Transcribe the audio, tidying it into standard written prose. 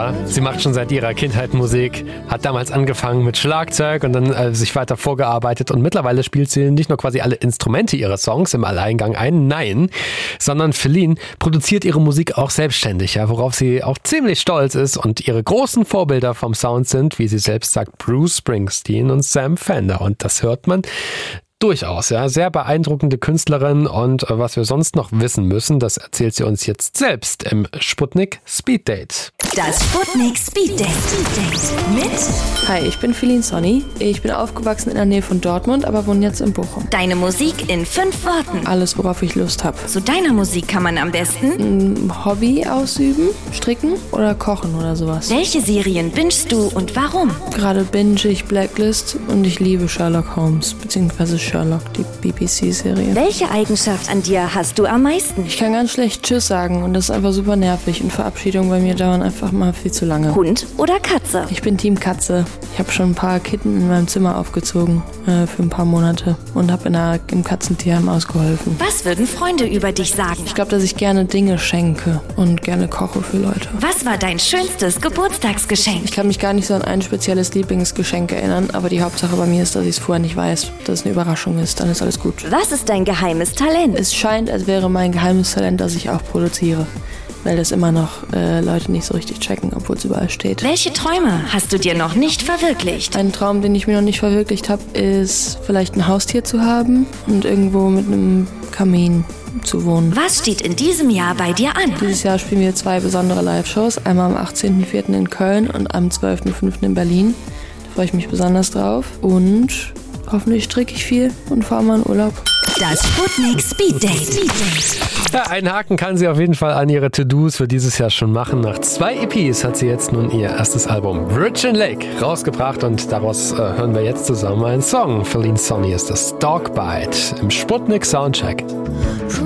Künstler. Sie macht schon seit ihrer Kindheit Musik, hat damals angefangen mit Schlagzeug und dann sich weiter vorgearbeitet und mittlerweile spielt sie nicht nur quasi alle Instrumente ihrer Songs im Alleingang ein, nein, sondern Feline produziert ihre Musik auch selbstständig, ja, worauf sie auch ziemlich stolz ist und ihre großen Vorbilder vom Sound sind, wie sie selbst sagt, Bruce Springsteen und Sam Fender und das hört man durchaus, ja. Sehr beeindruckende Künstlerin und was wir sonst noch wissen müssen, das erzählt sie uns jetzt selbst im Sputnik Speed Date. Das Sputnik Speed Date. Mit Hi, ich bin Feline Sonny. Ich bin aufgewachsen in der Nähe von Dortmund, aber wohne jetzt in Bochum. deine Musik in 5 Worten. Alles, worauf ich Lust habe. Zu deiner Musik kann man am besten... Ein Hobby ausüben, stricken oder kochen oder sowas. Welche Serien bingst du und warum? Gerade binge ich Blacklist und ich liebe Sherlock Holmes, beziehungsweise Sherlock, die BBC-Serie. Welche Eigenschaft an dir hast du am meisten? Ich kann ganz schlecht Tschüss sagen und das ist einfach super nervig und Verabschiedungen bei mir dauern einfach mal viel zu lange. Hund oder Katze? Ich bin Team Katze. Ich habe schon ein paar Kitten in meinem Zimmer aufgezogen für ein paar Monate und habe im Katzentierheim ausgeholfen. Was würden Freunde über dich sagen? Ich glaube, dass ich gerne Dinge schenke und gerne koche für Leute. Was war dein schönstes Geburtstagsgeschenk? Ich kann mich gar nicht so an ein spezielles Lieblingsgeschenk erinnern, aber die Hauptsache bei mir ist, dass ich es vorher nicht weiß, dass es eine Überraschung ist. Dann ist alles gut. Was ist dein geheimes Talent? Es scheint, als wäre mein geheimes Talent, dass ich auch produziere, weil das immer noch Leute nicht so richtig checken, obwohl es überall steht. Welche Träume hast du dir noch nicht verwirklicht? Ein Traum, den ich mir noch nicht verwirklicht habe, ist vielleicht ein Haustier zu haben und irgendwo mit einem Kamin zu wohnen. Was steht in diesem Jahr bei dir an? Dieses Jahr spielen wir 2 besondere Live-Shows, einmal am 18.04. in Köln und am 12.05. in Berlin. Da freue ich mich besonders drauf und hoffentlich stricke ich viel und fahre mal in Urlaub. Das Sputnik Speed Date. Ja, einen Haken kann sie auf jeden Fall an ihre To-Dos für dieses Jahr schon machen. Nach 2 EPs hat sie jetzt nun ihr erstes Album Virgin Lake rausgebracht und daraus hören wir jetzt zusammen einen Song. Feline Sonny ist das Dogbite im Sputnik Soundcheck.